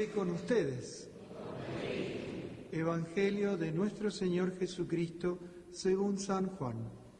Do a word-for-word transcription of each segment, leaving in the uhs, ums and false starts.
esté con ustedes. Evangelio de nuestro Señor Jesucristo según San Juan.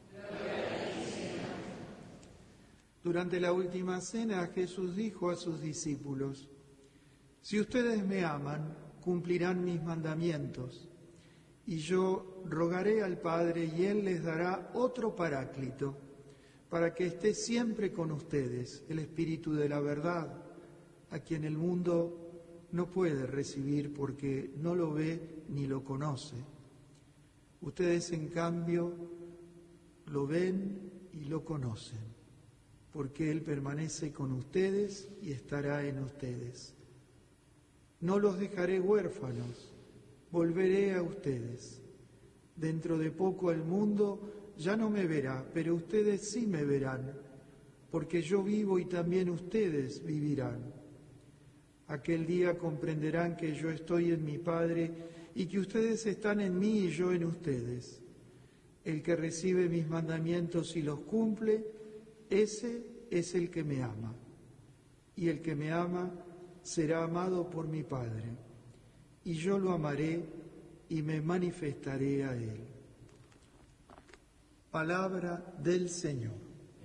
Durante la última cena, Jesús dijo a sus discípulos: si ustedes me aman, cumplirán mis mandamientos, y yo rogaré al Padre y Él les dará otro Paráclito, para que esté siempre con ustedes, el Espíritu de la verdad, a quien el mundo no puede recibir porque no lo ve ni lo conoce. Ustedes, en cambio, lo ven y lo conocen, porque Él permanece con ustedes y estará en ustedes. No los dejaré huérfanos, volveré a ustedes. Dentro de poco el mundo ya no me verá, pero ustedes sí me verán, porque yo vivo y también ustedes vivirán. Aquel día comprenderán que yo estoy en mi Padre y que ustedes están en mí y yo en ustedes. El que recibe mis mandamientos y los cumple, ese es el que me ama. Y el que me ama será amado por mi Padre. Y yo lo amaré y me manifestaré a él. Palabra del Señor.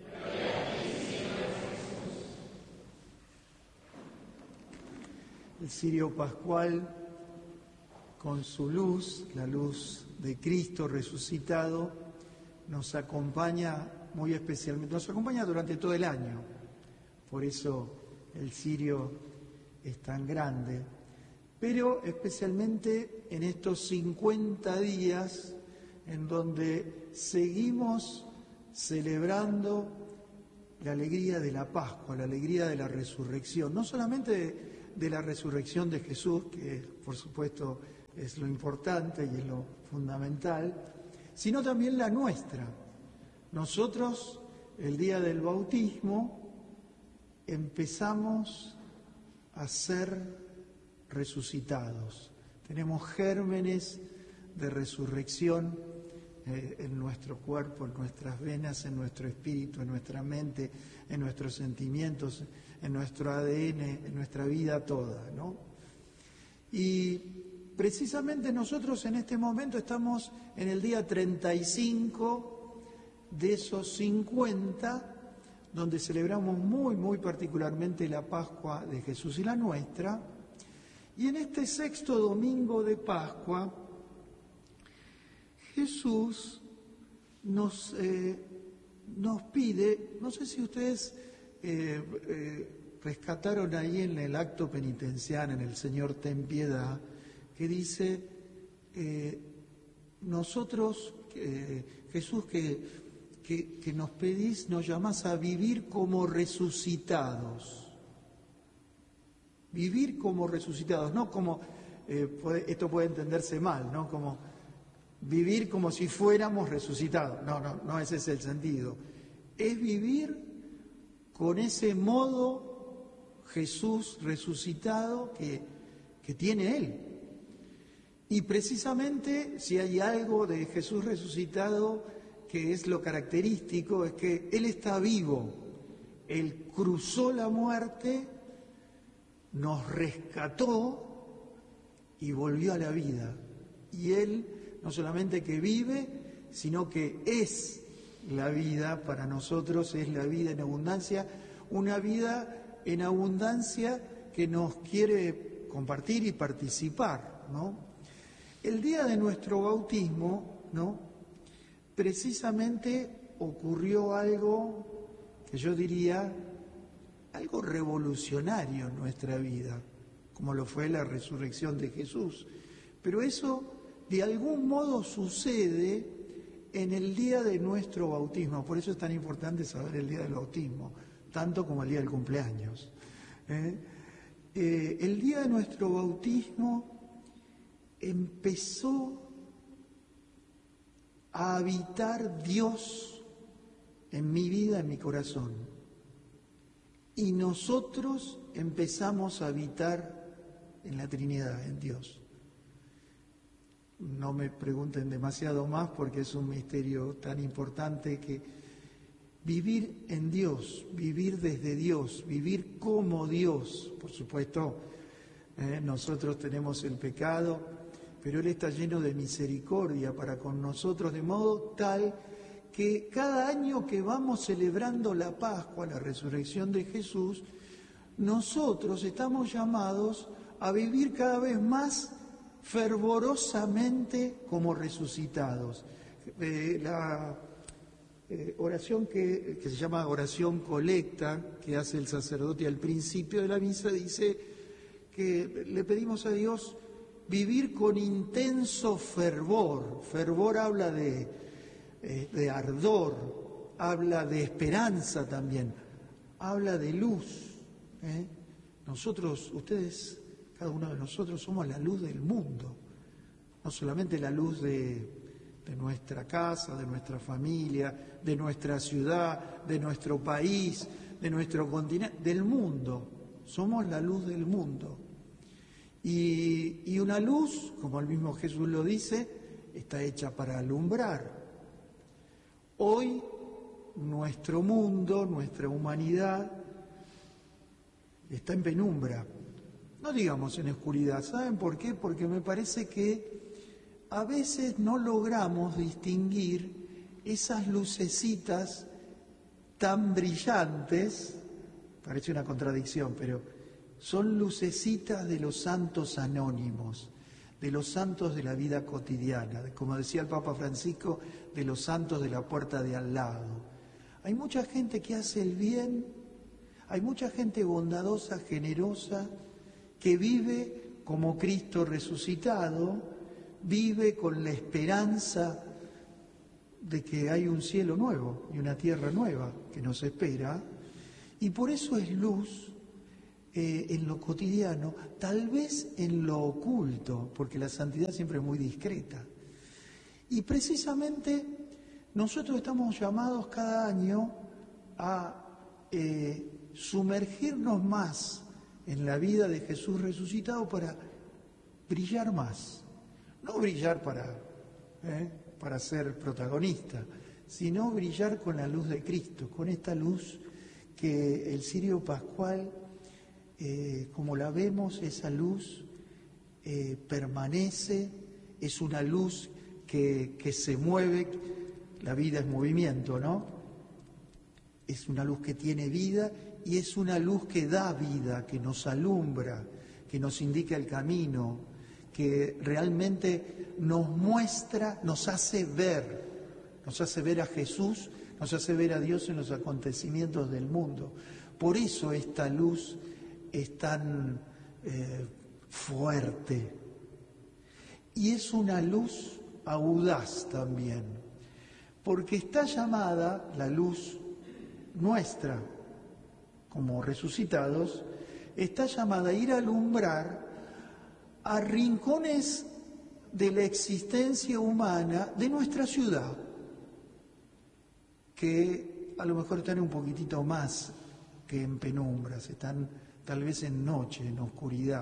El cirio pascual, con su luz, la luz de Cristo resucitado, nos acompaña muy especialmente, nos acompaña durante todo el año. Por eso el cirio es tan grande, pero especialmente en estos cincuenta días en donde seguimos celebrando la alegría de la Pascua, la alegría de la resurrección, no solamente de, de la resurrección de Jesús, que por supuesto es lo importante y es lo fundamental, sino también la nuestra. Nosotros, el día del bautismo, empezamos a ser resucitados. Tenemos gérmenes de resurrección eh, en nuestro cuerpo, en nuestras venas, en nuestro espíritu, en nuestra mente, en nuestros sentimientos, en nuestro A D N, en nuestra vida toda, ¿no? Y precisamente nosotros en este momento estamos en el día treinta y cinco de esos cincuenta, donde celebramos muy, muy particularmente la Pascua de Jesús y la nuestra. Y en este sexto domingo de Pascua, Jesús nos, eh, nos pide, no sé si ustedes eh, eh, rescataron ahí en el acto penitencial, en el Señor ten piedad, que dice, eh, nosotros, eh, Jesús, que, que, que nos pedís, nos llamás a vivir como resucitados. Vivir como resucitados, no como, eh, puede, esto puede entenderse mal, ¿no? Como vivir como si fuéramos resucitados. No, no, no ese es el sentido. Es vivir con ese modo Jesús resucitado que, que tiene Él. Y precisamente si hay algo de Jesús resucitado que es lo característico, es que Él está vivo. Él cruzó la muerte, nos rescató y volvió a la vida. Y Él no solamente que vive, sino que es la vida para nosotros, es la vida en abundancia, una vida en abundancia que nos quiere compartir y participar, ¿no? El día de nuestro bautismo, ¿no?, precisamente ocurrió algo que yo diría algo revolucionario en nuestra vida, como lo fue la resurrección de Jesús. Pero eso de algún modo sucede en el día de nuestro bautismo. Por eso es tan importante saber el día del bautismo, tanto como el día del cumpleaños. ¿Eh? Eh, el día de nuestro bautismo empezó a habitar Dios en mi vida, en mi corazón. Y nosotros empezamos a habitar en la Trinidad, en Dios. No me pregunten demasiado más porque es un misterio tan importante que vivir en Dios, vivir desde Dios, vivir como Dios, por supuesto, ¿eh? Nosotros tenemos el pecado, pero Él está lleno de misericordia para con nosotros, de modo tal que cada año que vamos celebrando la Pascua, la resurrección de Jesús, nosotros estamos llamados a vivir cada vez más fervorosamente como resucitados. Eh, la eh, oración que, que se llama oración colecta, que hace el sacerdote al principio de la misa, dice que le pedimos a Dios vivir con intenso fervor. Fervor habla de, eh, de ardor, habla de esperanza también, habla de luz. ¿eh? Nosotros, ustedes, cada uno de nosotros somos la luz del mundo, no solamente la luz de, de nuestra casa, de nuestra familia, de nuestra ciudad, de nuestro país, de nuestro continente, del mundo. Somos la luz del mundo. Y, y una luz, como el mismo Jesús lo dice, está hecha para alumbrar. Hoy nuestro mundo, nuestra humanidad, está en penumbra. No digamos en oscuridad. ¿Saben por qué? Porque me parece que a veces no logramos distinguir esas lucecitas tan brillantes, parece una contradicción, pero son lucecitas de los santos anónimos, de los santos de la vida cotidiana, como decía el Papa Francisco, de los santos de la puerta de al lado. Hay mucha gente que hace el bien, hay mucha gente bondadosa, generosa, que vive como Cristo resucitado, vive con la esperanza de que hay un cielo nuevo y una tierra nueva que nos espera, y por eso es luz eh, en lo cotidiano, tal vez en lo oculto, porque la santidad siempre es muy discreta. Y precisamente nosotros estamos llamados cada año a eh, sumergirnos más en la vida de Jesús resucitado para brillar más. No brillar para, ¿eh? para ser protagonista, sino brillar con la luz de Cristo, con esta luz que el cirio pascual, eh, como la vemos, esa luz eh, permanece, es una luz que, que se mueve, la vida es movimiento, ¿no? Es una luz que tiene vida y es una luz que da vida, que nos alumbra, que nos indica el camino, que realmente nos muestra, nos hace ver, nos hace ver a Jesús, nos hace ver a Dios en los acontecimientos del mundo. Por eso esta luz es tan eh, fuerte. Y es una luz audaz también, porque está llamada la luz nuestra, como resucitados, está llamada a ir a alumbrar a rincones de la existencia humana de nuestra ciudad, que a lo mejor están un poquitito más que en penumbras, están tal vez en noche, en oscuridad.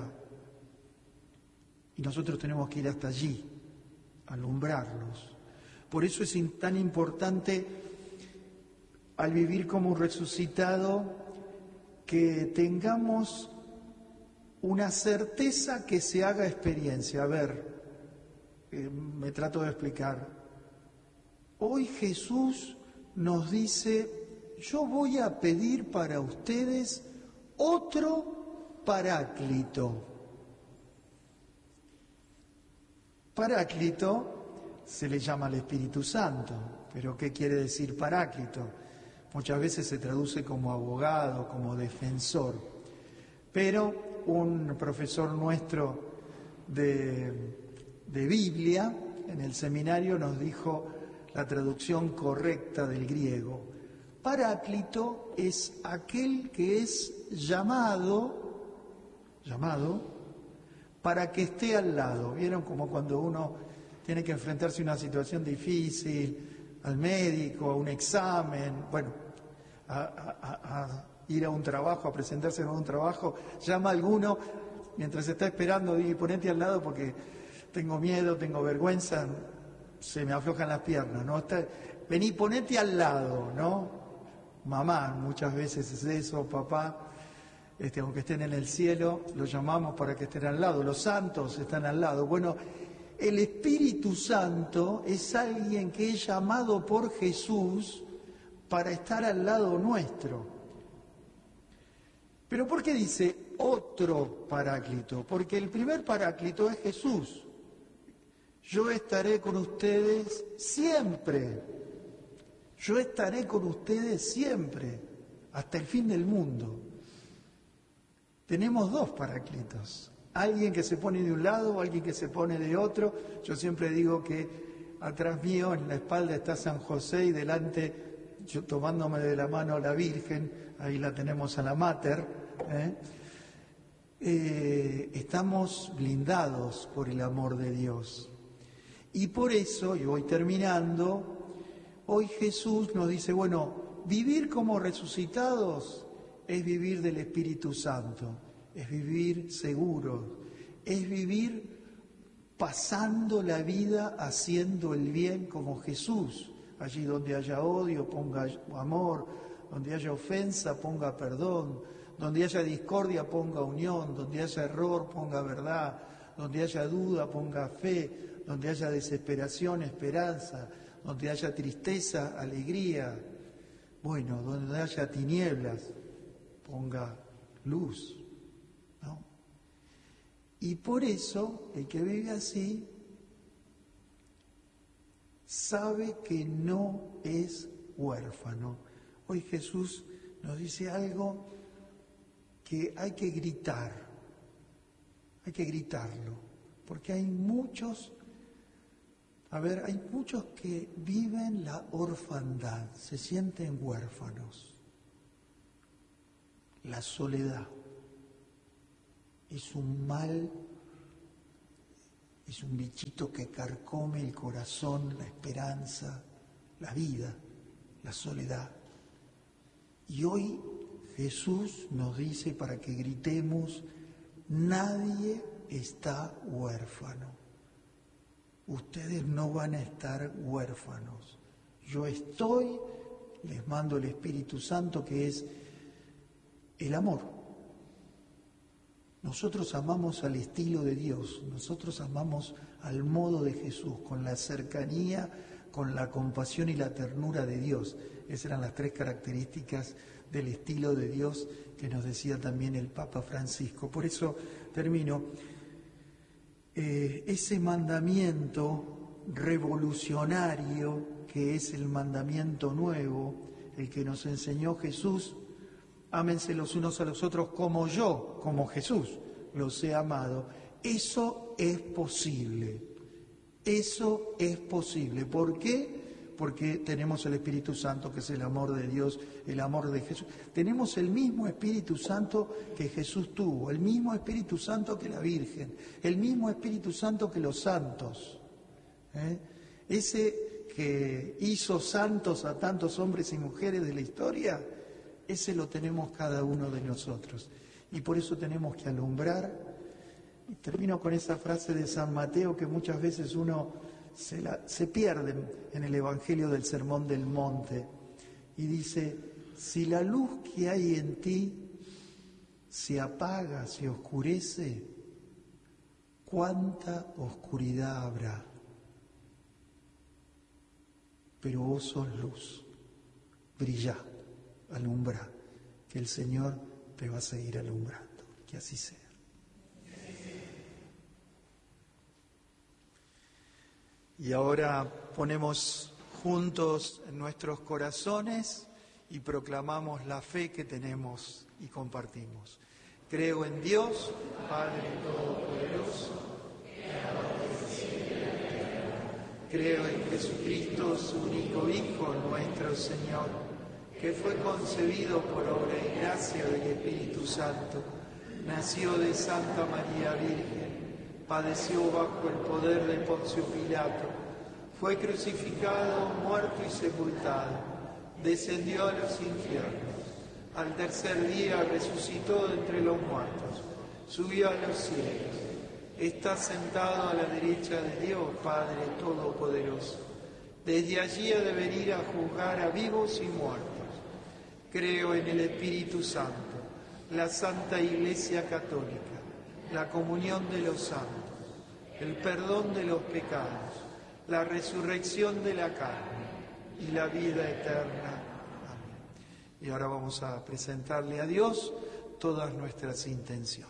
Y nosotros tenemos que ir hasta allí, alumbrarlos. Por eso es tan importante, al vivir como un resucitado, que tengamos una certeza que se haga experiencia. A ver, eh, me trato de explicar. Hoy Jesús nos dice, yo voy a pedir para ustedes otro paráclito. Paráclito se le llama al Espíritu Santo, pero ¿qué quiere decir paráclito? Muchas veces se traduce como abogado, como defensor, pero un profesor nuestro de, de Biblia en el seminario nos dijo la traducción correcta del griego. Paráclito es aquel que es llamado, llamado para que esté al lado. ¿Vieron? Como cuando uno tiene que enfrentarse a una situación difícil, al médico, a un examen, bueno, A, a, a ir a un trabajo, a presentarse en un trabajo, llama a alguno mientras está esperando y ponete al lado porque tengo miedo, tengo vergüenza, se me aflojan las piernas, ¿no? Está, vení, ponete al lado, ¿no? Mamá, muchas veces es eso, papá, Este, aunque estén en el cielo, los llamamos para que estén al lado. Los santos están al lado. Bueno, el Espíritu Santo es alguien que es llamado por Jesús para estar al lado nuestro. ¿Pero por qué dice otro paráclito? Porque el primer paráclito es Jesús. Yo estaré con ustedes siempre. Yo estaré con ustedes siempre, hasta el fin del mundo. Tenemos dos paráclitos. Alguien que se pone de un lado, alguien que se pone de otro. Yo siempre digo que atrás mío, en la espalda, está San José y delante, yo tomándome de la mano la Virgen, ahí la tenemos a la Mater. ¿eh? Eh, estamos blindados por el amor de Dios. Y por eso, y voy terminando, hoy Jesús nos dice, bueno, vivir como resucitados es vivir del Espíritu Santo, es vivir seguros, es vivir pasando la vida haciendo el bien como Jesús. Allí donde haya odio, ponga amor, donde haya ofensa, ponga perdón, donde haya discordia, ponga unión, donde haya error, ponga verdad, donde haya duda, ponga fe, donde haya desesperación, esperanza, donde haya tristeza, alegría, bueno, donde haya tinieblas, ponga luz, ¿no? Y por eso, el que vive así, sabe que no es huérfano. Hoy Jesús nos dice algo que hay que gritar, hay que gritarlo, porque hay muchos, a ver, hay muchos que viven la orfandad, se sienten huérfanos. La soledad es un mal, es un bichito que carcome el corazón, la esperanza, la vida, la soledad. Y hoy Jesús nos dice para que gritemos, nadie está huérfano. Ustedes no van a estar huérfanos. Yo estoy, les mando el Espíritu Santo que es el amor. Nosotros amamos al estilo de Dios, nosotros amamos al modo de Jesús, con la cercanía, con la compasión y la ternura de Dios. Esas eran las tres características del estilo de Dios que nos decía también el Papa Francisco. Por eso termino. Eh, ese mandamiento revolucionario que es el mandamiento nuevo, el que nos enseñó Jesús, ámense los unos a los otros como yo, como Jesús, los he amado. Eso es posible, eso es posible. ¿Por qué? Porque tenemos el Espíritu Santo, que es el amor de Dios, el amor de Jesús. Tenemos el mismo Espíritu Santo que Jesús tuvo, el mismo Espíritu Santo que la Virgen, el mismo Espíritu Santo que los santos. ¿eh? Ese que hizo santos a tantos hombres y mujeres de la historia, ese lo tenemos cada uno de nosotros. Y por eso tenemos que alumbrar. Y termino con esa frase de San Mateo que muchas veces uno se, la, se pierde en el Evangelio del Sermón del Monte. Y dice, si la luz que hay en ti se apaga, se oscurece, ¿cuánta oscuridad habrá? Pero vos sos luz, brillá, alumbrá, que el Señor te va a seguir alumbrando, que así sea. Y ahora ponemos juntos en nuestros corazones y proclamamos la fe que tenemos y compartimos. Creo en Dios, Padre Todopoderoso, Creador del cielo y la tierra. Creo en Jesucristo, su único Hijo, nuestro Señor, que fue concebido por obra y gracia del Espíritu Santo, nació de Santa María Virgen, padeció bajo el poder de Poncio Pilato, fue crucificado, muerto y sepultado, descendió a los infiernos, al tercer día resucitó de entre los muertos, subió a los cielos, está sentado a la derecha de Dios, Padre Todopoderoso. Desde allí ha de venir a juzgar a vivos y muertos. Creo en el Espíritu Santo, la Santa Iglesia Católica, la comunión de los santos, el perdón de los pecados, la resurrección de la carne y la vida eterna. Amén. Y ahora vamos a presentarle a Dios todas nuestras intenciones.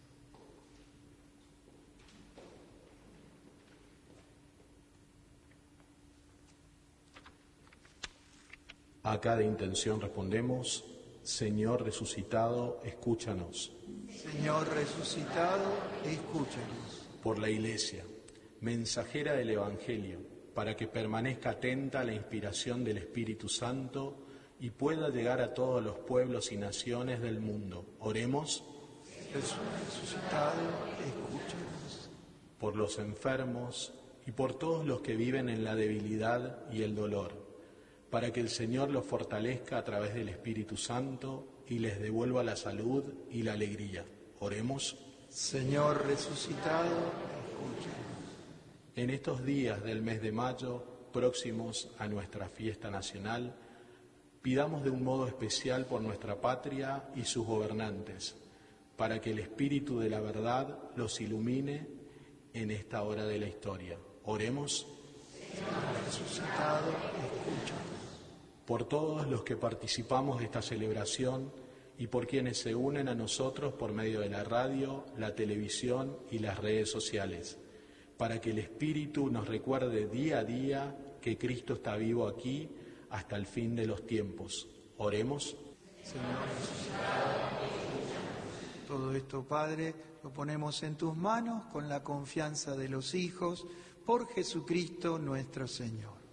A cada intención respondemos: Señor resucitado, escúchanos. Señor resucitado, escúchanos. Por la Iglesia, mensajera del Evangelio, para que permanezca atenta a la inspiración del Espíritu Santo y pueda llegar a todos los pueblos y naciones del mundo. Oremos. Jesús resucitado, escúchanos. Por los enfermos y por todos los que viven en la debilidad y el dolor, para que el Señor los fortalezca a través del Espíritu Santo y les devuelva la salud y la alegría. Oremos. Señor resucitado, escúchanos. En estos días del mes de mayo, próximos a nuestra fiesta nacional, pidamos de un modo especial por nuestra patria y sus gobernantes, para que el Espíritu de la verdad los ilumine en esta hora de la historia. Oremos. Señor resucitado, escúchanos. Por todos los que participamos de esta celebración y por quienes se unen a nosotros por medio de la radio, la televisión y las redes sociales, para que el Espíritu nos recuerde día a día que Cristo está vivo aquí hasta el fin de los tiempos. Oremos. Señor resucitado, escúchanos. Todo esto, Padre, lo ponemos en tus manos con la confianza de los hijos, por Jesucristo nuestro Señor.